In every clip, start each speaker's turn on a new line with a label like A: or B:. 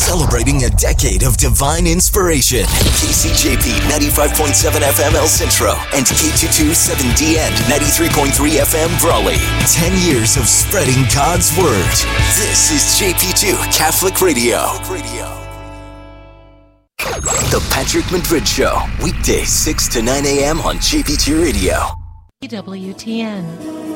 A: Celebrating a decade of divine inspiration. KCJP 95.7 FM El Centro and K227DN 93.3 FM Brawley. 10 years of spreading God's Word. This is JP2 Catholic Radio. The Patrick Madrid Show. Weekdays 6 to 9 a.m. on JP2 Radio.
B: EWTN.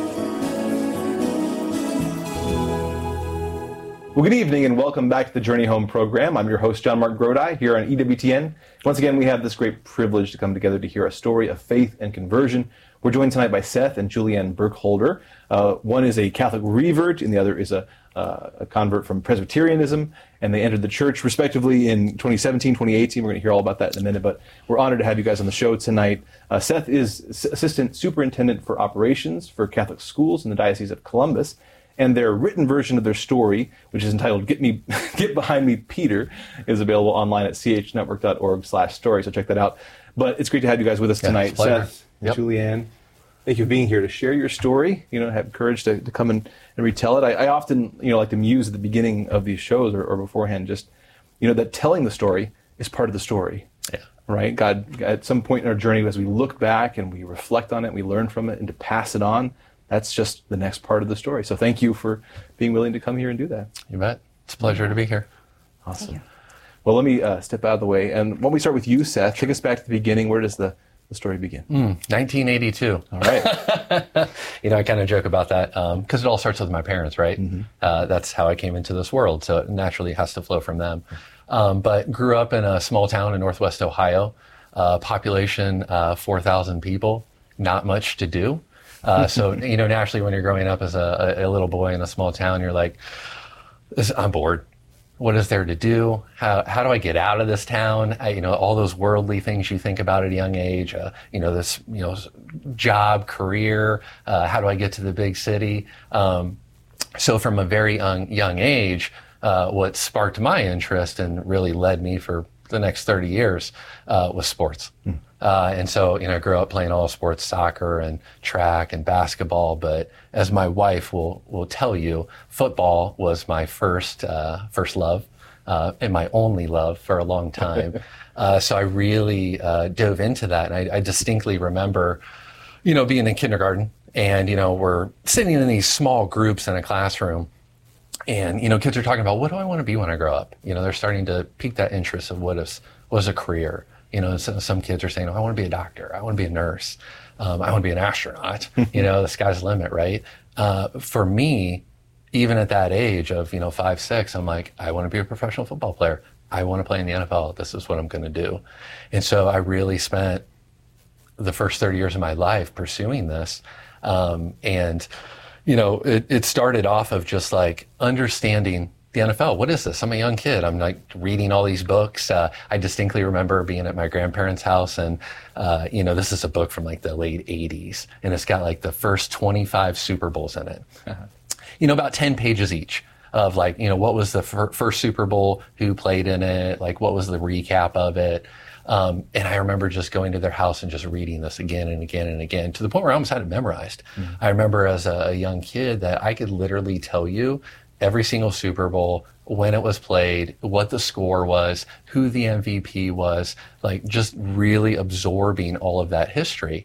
C: Well, good evening and welcome back to the Journey Home program. I'm your host, John Mark Grodi, here on EWTN. Once again, we have this great privilege to come together to hear a story of faith and conversion. We're joined tonight by Seth and Julianne Burkholder. One is a Catholic revert and the other is a convert from Presbyterianism, and they entered the church respectively in 2017, 2018. We're going to hear all about that in a minute, but we're honored to have you guys on the show tonight. Seth is Assistant Superintendent for Operations for Catholic Schools in the Diocese of Columbus. And their written version of their story, which is entitled Get Behind Me, Peter, is available online at chnetwork.org/story, so check that out. But it's great to have you guys with us tonight. Seth, Julianne, thank you for being here to share your story, have courage to come and retell it. I often, like to muse at the beginning of these shows or beforehand, just, that telling the story is part of the story. Yeah. Right? God, at some point in our journey, as we look back and we reflect on it, we learn from it, and to pass it on, that's just the next part of the story. So thank you for being willing to come here and do that.
D: You bet. It's a pleasure to be here.
C: Awesome. Well, let me step out of the way. And when we start with you, Seth, take us back to the beginning. Where does the story begin?
D: 1982.
C: All right.
D: I kind of joke about that because it all starts with my parents, right? Mm-hmm. That's how I came into this world. So it naturally has to flow from them. But grew up in a small town in Northwest Ohio, population 4,000 people, not much to do. So, naturally when you're growing up as a little boy in a small town, you're like, I'm bored. What is there to do? How do I get out of this town? All those worldly things you think about at a young age, this job, career, how do I get to the big city? So from a very young age, what sparked my interest and really led me for the next 30 years was sports. And so, I grew up playing all sports, soccer and track and basketball. But as my wife will tell you, football was my first love and my only love for a long time. So I really dove into that. And I distinctly remember, being in kindergarten and, we're sitting in these small groups in a classroom. And, kids are talking about, what do I want to be when I grow up? They're starting to pique that interest of what is a career. Some kids are saying, I want to be a doctor. I want to be a nurse. I want to be an astronaut. The sky's the limit, right? For me, even at that age of, 5, 6, I'm like, I want to be a professional football player. I want to play in the NFL. This is what I'm going to do. And so I really spent the first 30 years of my life pursuing this. It started off of just like understanding the NFL. What is this? I'm a young kid. I'm like reading all these books. I distinctly remember being at my grandparents' house and, this is a book from like the late 80s and it's got like the first 25 Super Bowls in it. Uh-huh. About 10 pages each of like, what was the first Super Bowl, who played in it, like what was the recap of it. And I remember just going to their house and just reading this again and again and again to the point where I almost had it memorized. Mm-hmm. I remember as a young kid that I could literally tell you every single Super Bowl, when it was played, what the score was, who the MVP was, like just really absorbing all of that history.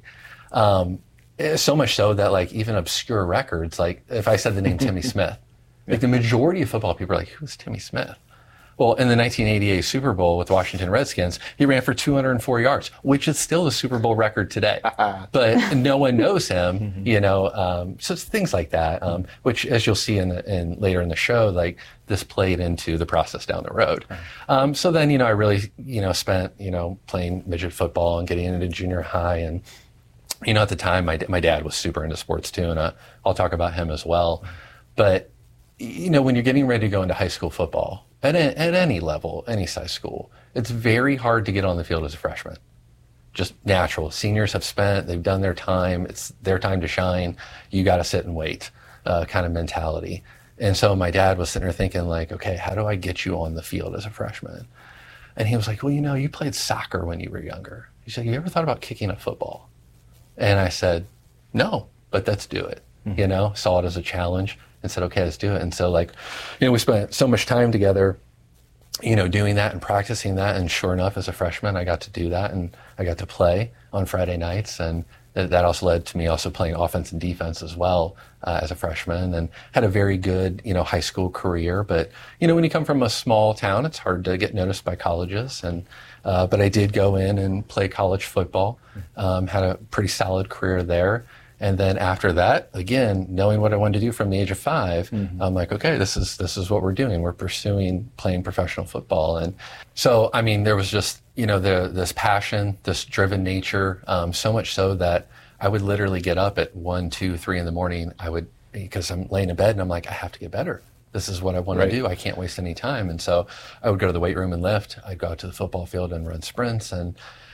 D: So much so that like even obscure records, like if I said the name Timmy Smith, like the majority of football people are like, who's Timmy Smith? Well, in the 1988 Super Bowl with Washington Redskins, he ran for 204 yards, which is still the Super Bowl record today. But no one knows him, so it's things like that, which, as you'll see in later in the show, like this played into the process down the road. So then, I really, spent, playing midget football and getting into junior high. And, at the time, my dad was super into sports too, and I'll talk about him as well. But, when you're getting ready to go into high school football, at any level, any size school, it's very hard to get on the field as a freshman. Just natural. Seniors they've done their time. It's their time to shine. You got to sit and wait kind of mentality. And so my dad was sitting there thinking like, okay, how do I get you on the field as a freshman? And he was like, well, you played soccer when you were younger. He said, you ever thought about kicking a football? And I said, no, but let's do it. Mm-hmm. Saw it as a challenge and said, okay, let's do it. And so we spent so much time together doing that and practicing that. And sure enough, as a freshman, I got to do that, and I got to play on Friday nights. And that also led to me also playing offense and defense as well as a freshman, and had a very good, high school career. But, when you come from a small town, it's hard to get noticed by colleges. And but I did go in and play college football, had a pretty solid career there. And then after that, again, knowing what I wanted to do from the age of 5, I'm like, okay, this is what we're doing. We're pursuing playing professional football. And so, there was just, this passion, this driven nature, so much so that I would literally get up at 1, 2, 3 in the morning. Because I'm laying in bed and I'm like, I have to get better. This is what I want to do. I can't waste any time. And so I would go to the weight room and lift. I'd go out to the football field and run sprints. And,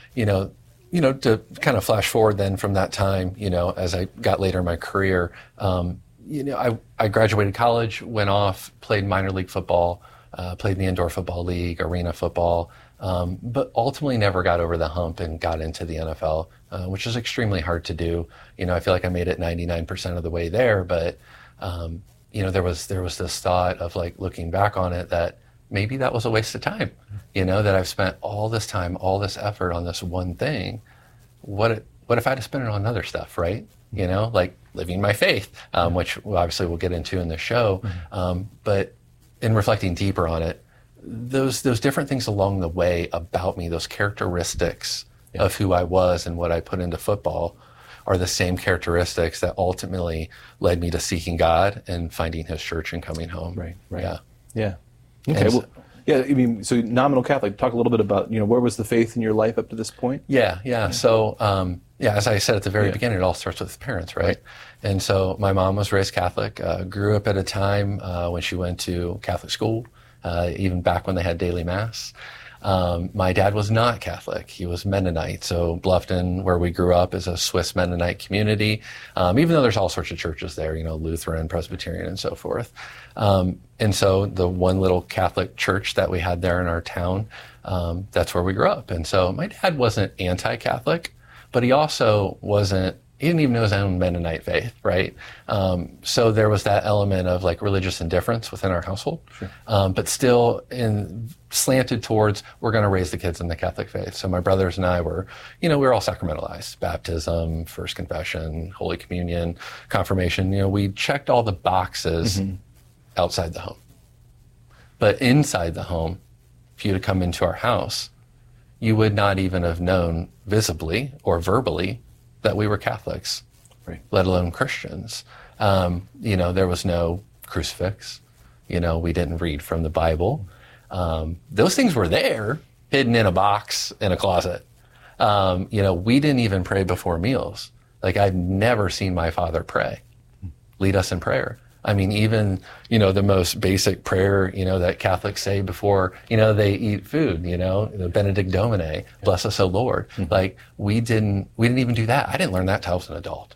D: to kind of flash forward then from that time, as I got later in my career, I graduated college, went off, played minor league football, played in the indoor football league, arena football, but ultimately never got over the hump and got into the NFL, which is extremely hard to do. I feel like I made it 99% of the way there, but, there was this thought of like looking back on it that maybe that was a waste of time, that I've spent all this time, all this effort on this one thing. What if I had to spend it on other stuff, right? Like living my faith, which obviously we'll get into in the show. But in reflecting deeper on it, those different things along the way about me, those characteristics of who I was and what I put into football, are the same characteristics that ultimately led me to seeking God and finding His church and coming home.
C: Right. Yeah. Okay. So nominal Catholic. Talk a little bit about where was the faith in your life up to this point?
D: Yeah. So as I said at the very beginning, it all starts with parents, right? And so my mom was raised Catholic. Grew up at a time when she went to Catholic school, even back when they had daily mass. My dad was not Catholic. He was Mennonite. So Bluffton, where we grew up, is a Swiss Mennonite community, even though there's all sorts of churches there, Lutheran, Presbyterian, and so forth. And so the one little Catholic church that we had there in our town, that's where we grew up. And so my dad wasn't anti-Catholic, but he also he didn't even know his own Mennonite faith, right? So there was that element of like religious indifference within our household, but still slanted towards, we're going to raise the kids in the Catholic faith. So my brothers and I were, we were all sacramentalized: baptism, first confession, Holy Communion, confirmation. We checked all the boxes outside the home. But inside the home, if you had come into our house, you would not even have known visibly or verbally that we were Catholics, let alone Christians. There was no crucifix. We didn't read from the Bible. Those things were there, hidden in a box in a closet. We didn't even pray before meals. Like, I've never seen my father pray, lead us in prayer. Even, the most basic prayer, that Catholics say before, they eat food, the Benedict Domine, bless us, O Lord. Like, we didn't even do that. I didn't learn that till I was an adult.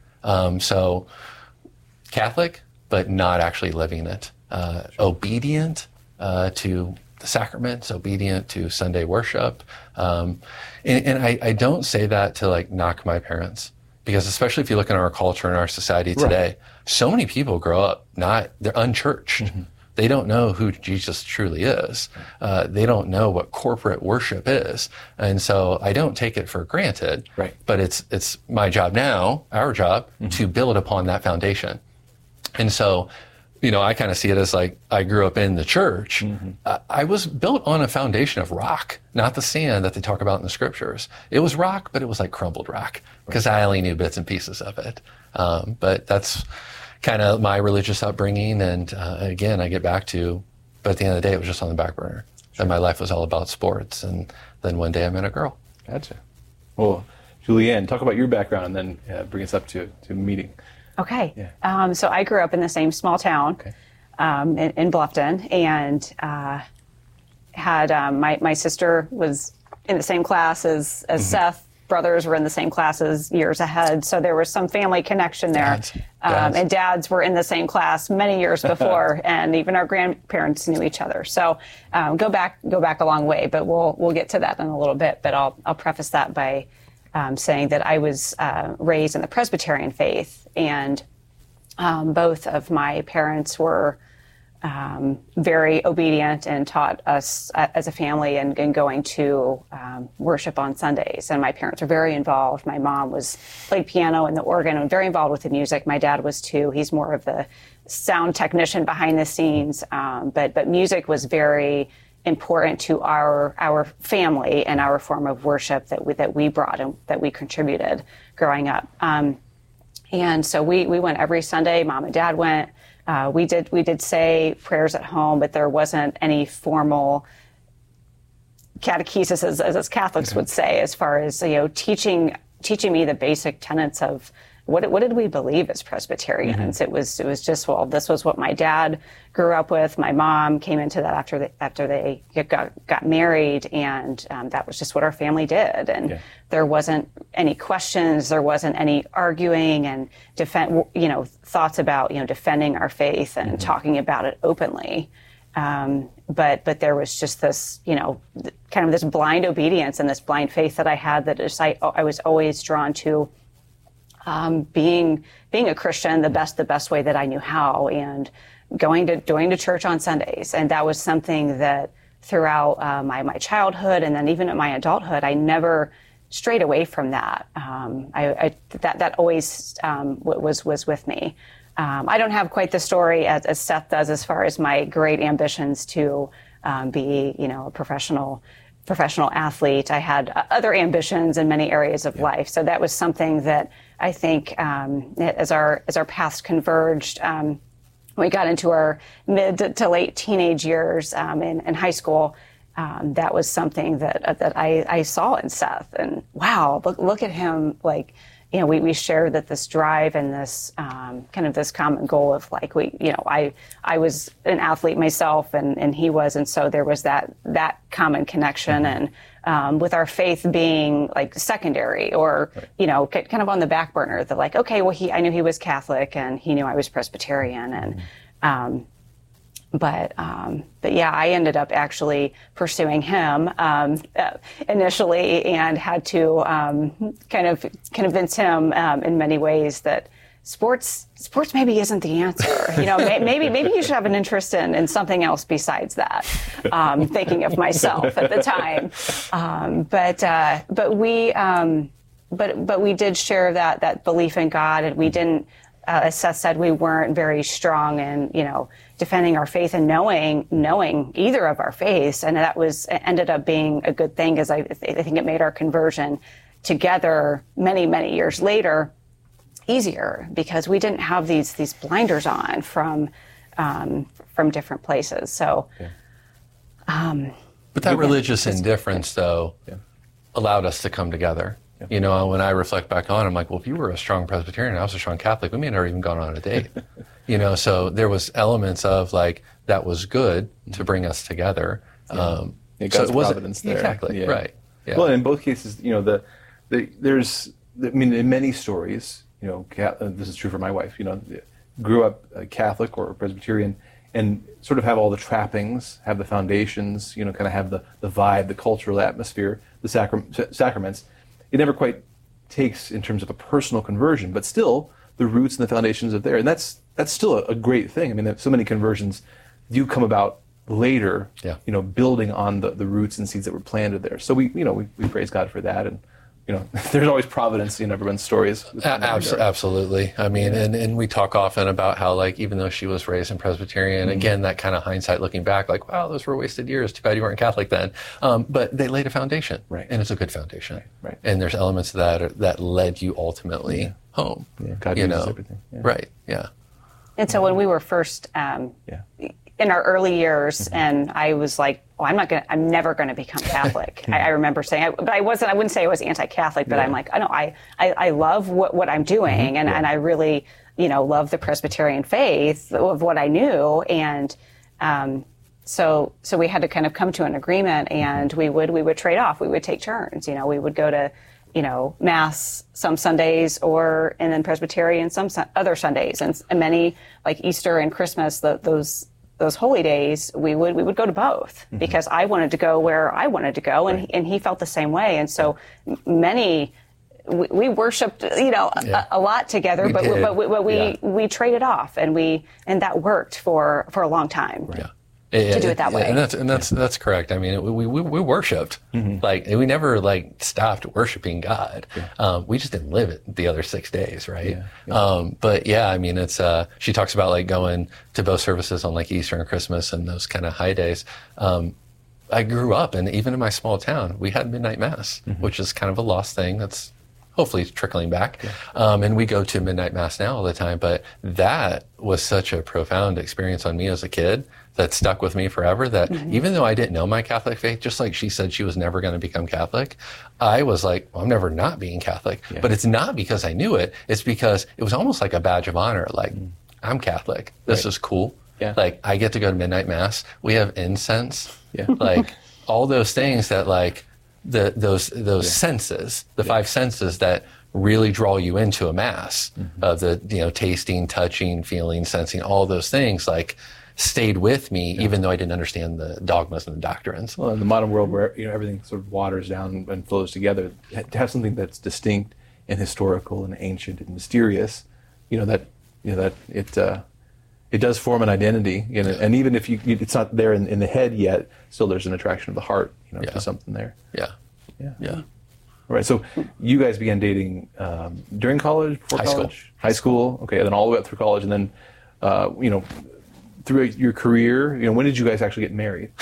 D: So Catholic, but not actually living it. Obedient to the sacraments, obedient to Sunday worship. And I don't say that to like knock my parents, because especially if you look in our culture and our society today, so many people grow up they're unchurched. They don't know who Jesus truly is. They don't know what corporate worship is. And so I don't take it for granted, but it's my job now, our job, to build upon that foundation. And so, I kind of see it as like, I grew up in the church. I was built on a foundation of rock, not the sand that they talk about in the scriptures. It was rock, but it was like crumbled rock, because I only knew bits and pieces of it. But that's kind of my religious upbringing. And again, I get back to, but at the end of the day, it was just on the back burner. And my life was all about sports. And then one day I met a girl.
C: Gotcha. Well, Julianne, talk about your background and then bring us up to meeting.
B: Okay. Yeah. So I grew up in the same small town in Bluffton, and had my sister was in the same class as Seth. Brothers were in the same classes years ahead, so there was some family connection there. Dads. And dads were in the same class many years before, and even our grandparents knew each other. So go back a long way, but we'll get to that in a little bit. But I'll preface that by saying that I was raised in the Presbyterian faith, and both of my parents were very obedient and taught us as a family and going to worship on Sundays. And my parents were very involved. My mom played piano and the organ and very involved with the music. My dad was too. He's more of the sound technician behind the scenes. But music was very important to our family and our form of worship that we brought and that we contributed growing up. And so we went every Sunday. Mom and Dad went. We did say prayers at home, but there wasn't any formal catechesis, as Catholics would say, as far as teaching me the basic tenets of what did we believe as Presbyterians. It was just, well, this was what my dad grew up with. My mom came into that after they got married, and that was just what our family did. And there wasn't any questions, there wasn't any arguing and thoughts about defending our faith and talking about it openly. But there was just this kind of this blind obedience and this blind faith that I had that I was always drawn to. Being a Christian the best way that I knew how, and going to church on Sundays. And that was something that throughout my childhood and then even in my adulthood, I never strayed away from that. That always was with me. I don't have quite the story as Seth does as far as my great ambitions to be a professional athlete. I had other ambitions in many areas of life. So that was something that I think as our paths converged, we got into our mid to late teenage years in high school. That was something that I saw in Seth, and wow, look at him. We shared this drive and this kind of this common goal of I was an athlete myself and he was, and so there was that common connection. And with our faith being secondary or kind of on the back burner, I knew he was Catholic and he knew I was Presbyterian, and but yeah, I ended up actually pursuing him initially, and had to kind of convince him in many ways that sports maybe isn't the answer. Maybe you should have an interest in something else besides that. Thinking of myself at the time, but we did share that belief in God, and we didn't. As Seth said, we weren't very strong in, defending our faith and knowing either of our faiths, and that ended up being a good thing, because I think it made our conversion together many, many years later easier, because we didn't have these blinders on from different places. So,
D: but that religious indifference, though, allowed us to come together. When I reflect back on, I'm like, well, if you were a strong Presbyterian and I was a strong Catholic, we may never even gone on a date. So there was elements of that was good to bring us together.
C: God's
D: so it wasn't
C: providence there.
D: Exactly, right. Yeah.
C: Well, in both cases, there's in many stories, this is true for my wife, grew up Catholic or Presbyterian, and sort of have all the trappings, have the foundations, kind of have the vibe, the cultural atmosphere, the sacraments. It never quite takes in terms of a personal conversion, but still the roots and the foundations are there, and that's still a great thing. I mean, so many conversions do come about later, building on the roots and seeds that were planted there. So we praise God for that, and there's always providence in everyone's stories.
D: Absolutely. I mean, and we talk often about how, even though she was raised in Presbyterian, again, that kind of hindsight looking back, wow, those were wasted years. Too bad you weren't Catholic then. But they laid a foundation,
C: right? And
D: it's a good foundation,
C: right? And
D: there's elements of that led you ultimately home.
C: Yeah. God uses everything,
D: right? Yeah.
B: And so when we were first in our early years, and I was like, I'm never going to become Catholic. I remember saying, but I wouldn't say I was anti-Catholic, but I'm like, I love what I'm doing, and I really, love the Presbyterian faith of what I knew, and so we had to kind of come to an agreement, and we would trade off. We would take turns. We would go to, Mass some Sundays, and then Presbyterian some other Sundays, and many, like Easter and Christmas, those holy days, we would go to both, because I wanted to go where I wanted to go, and he felt the same way. And so many we worshipped, a lot together, we traded off, and that worked for a long time.
D: Right.
B: To do it that way.
D: And that's correct. I mean, we worshipped. Like, we never stopped worshiping God. Yeah. We just didn't live it the other 6 days, right? Yeah. But yeah, I mean, it's, she talks about going to both services on Easter and Christmas and those kind of high days. I grew up, and even in my small town, we had midnight mass, which is kind of a lost thing. That's hopefully trickling back. Yeah. And we go to midnight mass now all the time, but that was such a profound experience on me as a kid that stuck with me forever, that even though I didn't know my Catholic faith, just like she said she was never going to become Catholic, I was like, well, I'm never not being Catholic. Yeah. But it's not because I knew it. It's because it was almost like a badge of honor. I'm Catholic. This is cool. Yeah. I get to go to midnight mass. We have incense. Yeah. All those things that those senses, the five senses that really draw you into a mass, of the tasting, touching, feeling, sensing, all those things stayed with me, even though I didn't understand the dogmas and the doctrines.
C: Well, in the modern world where everything sort of waters down and flows together, to have something that's distinct and historical and ancient and mysterious, that it does form an identity, and even if it's not there in the head yet, still there's an attraction of the heart, to something there.
D: Yeah.
C: All right. So you guys began dating during college, before college? High school. Okay, and then all the way up through college, and then through your career, when did you guys actually get married?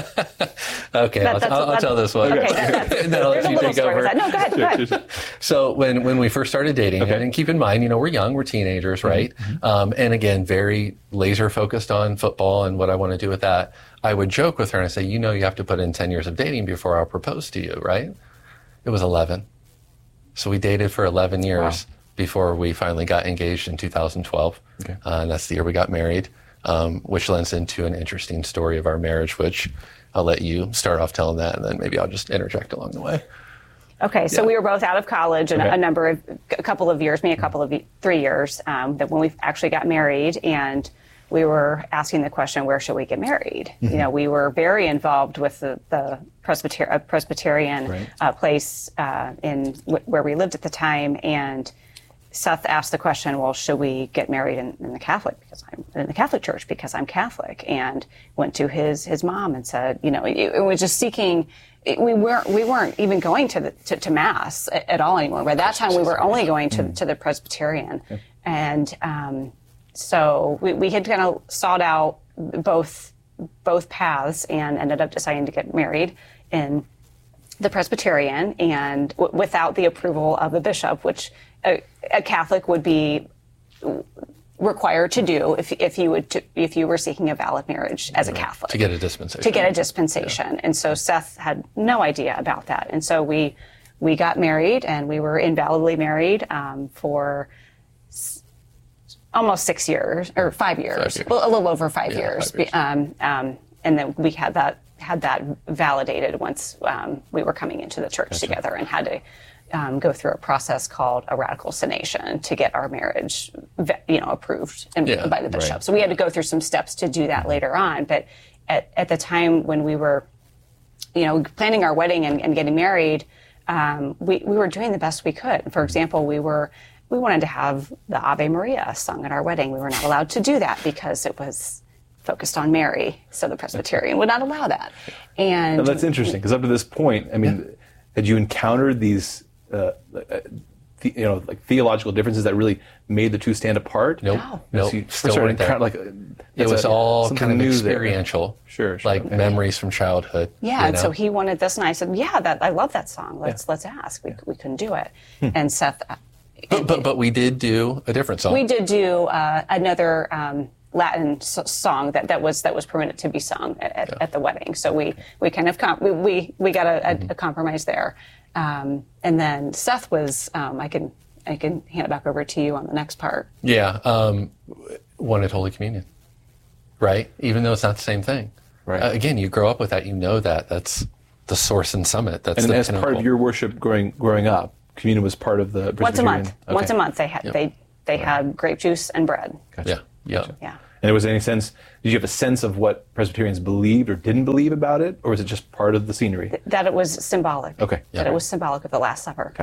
D: Okay, I'll tell this one.
B: Okay,
D: and then I'll let you take over.
B: No, go ahead.
D: So when we first started dating, and keep in mind, we're young, we're teenagers, right? And again, very laser focused on football and what I want to do with that. I would joke with her and say, you have to put in 10 years of dating before I'll propose to you, right? It was 11. So we dated for 11 years before we finally got engaged in 2012. Okay. And that's the year we got married. Which lends into an interesting story of our marriage, which I'll let you start off telling that, and then maybe I'll just interject along the way.
B: Okay, so we were both out of college and a couple of years, 3 years, that when we actually got married, and we were asking the question, where should we get married? We were very involved with the Presbyterian place where we lived at the time, and Seth asked the question, well, should we get married in the Catholic church because I'm Catholic? And went to his mom and said, it was just seeking. We weren't even going to mass at all anymore. By that time, we were only going to the Presbyterian, and so we had kind of sought out both paths and ended up deciding to get married in the Presbyterian, and without the approval of the bishop, which a Catholic would be required to do if you were seeking a valid marriage as a Catholic.
D: To get a dispensation.
B: Yeah. And so Seth had no idea about that. And so we got married, and we were invalidly married for almost 6 years, or 5 years. Well, a little over 5 years.
D: 5 years.
B: And then we had that validated once we were coming into the church together, and had to go through a process called a ratification to get our marriage, approved by the bishop. Right. So we had to go through some steps to do that later on. But at the time when we were, planning our wedding and getting married, we were doing the best we could. For example, we wanted to have the Ave Maria sung at our wedding. We were not allowed to do that because it was focused on Mary, so the Presbyterian would not allow that. And
C: that's interesting, because up to this point, had you encountered these theological differences that really made the two stand apart?
D: Nope. Still weren't there. It was all kind of experiential.
C: Sure.
D: Memories from childhood.
B: Yeah, and so he wanted this, and I said, I love that song. Let's ask. We couldn't do it. And Seth...
D: But we did do a different song.
B: We did do another Latin song that was permitted to be sung at the wedding. So we kind of we got a compromise there. And then Seth was I can hand it back over to you on the next part.
D: Yeah, wanted Holy Communion, right? Even though it's not the same thing. Right. Again, you grow up with that. That's the source and summit. That's
C: and
D: the
C: as
D: pinnacle.
C: Part of your worship growing up, communion was part of the Presbyterian.
B: Once a month they had they had grape juice and bread.
C: Gotcha.
B: Yeah.
C: And was there any sense? Did you have a sense of what Presbyterians believed or didn't believe about it, or was it just part of the scenery?
B: That it was symbolic.
C: Okay.
B: That it was symbolic of the Last Supper.
C: Gotcha.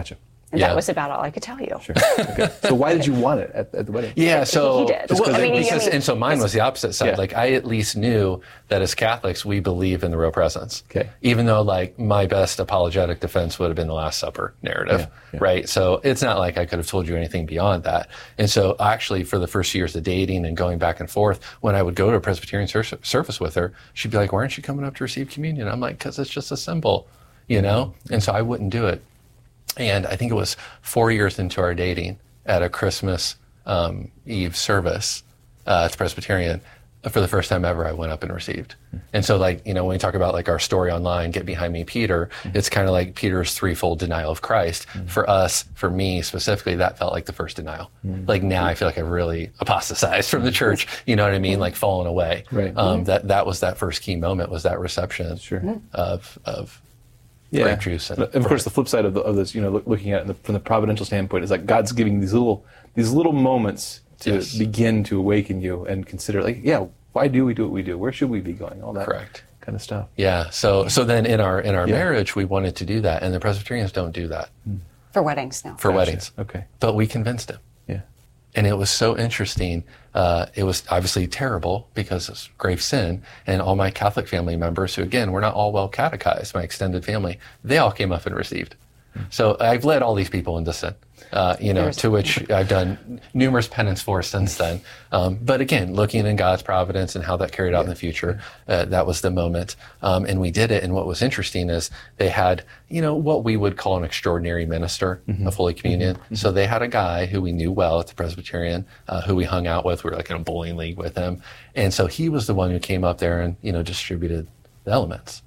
B: And that was about all I could tell you.
C: Sure. Okay. So why did you want it at the wedding?
D: Yeah, so
B: he did.
D: And so mine was the opposite side.
C: Yeah.
D: Like I at least knew that as Catholics we believe in the real presence.
C: Okay.
D: Even though like my best apologetic defense would have been the Last Supper narrative, right? So it's not like I could have told you anything beyond that. And so actually for the first years of dating and going back and forth, when I would go to a Presbyterian service with her, she'd be like, "Why aren't you coming up to receive communion?" I'm like, "Because it's just a symbol, you know?" And so I wouldn't do it. And I think it was 4 years into our dating at a Christmas Eve service at the Presbyterian, for the first time ever, I went up and received. And so like, you know, when we talk about like our story online, Get Behind Me, Peter, it's kind of like Peter's threefold denial of Christ. For us, for me specifically, that felt like the first denial. Like now I feel like I've really apostatized from the church, you know what I mean? Like fallen away.
C: Right.
D: That was that first key moment, was that reception of grape juice. And
C: of course, the flip side of this, you know, looking at it from the providential standpoint, is like God's giving these little moments to begin to awaken you and consider, like, why do we do what we do? Where should we be going? All that kind of stuff.
D: Yeah. So then in our marriage, we wanted to do that, and the Presbyterians don't do that
B: For weddings, no.
D: for weddings.
C: Okay.
D: But we convinced him.
C: Yeah.
D: And it was so interesting. It was obviously terrible because it's grave sin. And all my Catholic family members, who again, we're not all well catechized, my extended family, they all came up and received. So I've led all these people into sin, to which I've done numerous penance for since then. But again, looking in God's providence and how that carried out in the future, that was the moment. And we did it. And what was interesting is they had, what we would call an extraordinary minister of Holy Communion. So they had a guy who we knew well at the Presbyterian, who we hung out with. We were like in a bowling league with him. And so he was the one who came up there and, distributed the elements.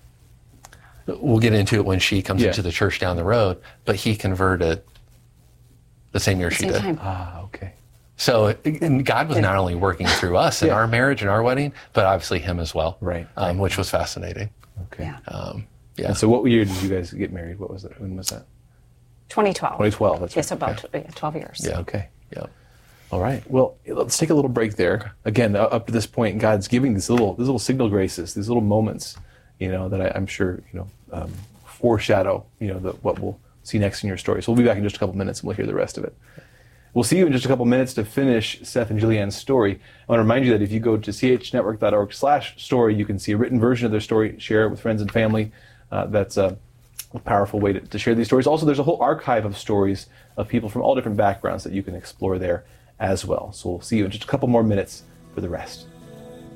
D: We'll get into it when she comes into the church down the road, but he converted the same year she did.
C: Okay.
D: So and God was not only working through us in our marriage and our wedding, but obviously him as well,
C: right.
D: Which was fascinating.
C: Okay.
B: Yeah.
C: And so what year did you guys get married? When was that?
B: 2012.
C: 2012, that's right.
B: Yes, about 12 years.
C: Yeah. Okay.
D: Yeah.
C: All right. Well, let's take a little break there. Again, up to this point, God's giving these little signal graces, these little moments, that I'm sure, foreshadow, what we'll see next in your story. So we'll be back in just a couple minutes and we'll hear the rest of it. We'll see you in just a couple minutes to finish Seth and Julianne's story. I want to remind you that if you go to chnetwork.org/story, you can see a written version of their story, share it with friends and family. That's a powerful way to share these stories. Also, there's a whole archive of stories of people from all different backgrounds that you can explore there as well. So we'll see you in just a couple more minutes for the rest.